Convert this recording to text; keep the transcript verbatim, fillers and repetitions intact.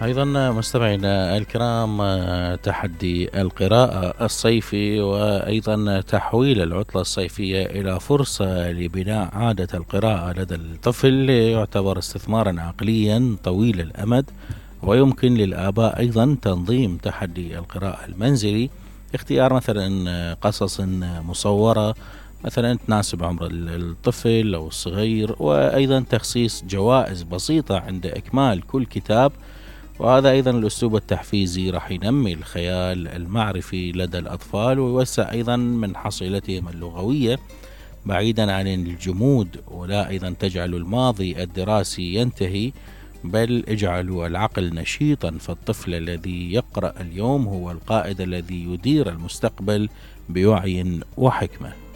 أيضا مستمعينا الكرام، تحدي القراءة الصيفي وأيضا تحويل العطلة الصيفية إلى فرصة لبناء عادة القراءة لدى الطفل يعتبر استثمارا عقليا طويل الأمد، ويمكن للآباء أيضا تنظيم تحدي القراءة المنزلي، اختيار مثلا قصص مصورة مثلا تناسب عمر الطفل أو الصغير، وأيضا تخصيص جوائز بسيطة عند إكمال كل كتاب. وهذا أيضا الأسلوب التحفيزي راح ينمي الخيال المعرفي لدى الأطفال ويوسع أيضا من حصيلتهم اللغوية بعيدا عن الجمود، ولا أيضا تجعل الماضي الدراسي ينتهي، بل اجعلوا العقل نشيطا، فالطفل الذي يقرأ اليوم هو القائد الذي يدير المستقبل بوعي وحكمة.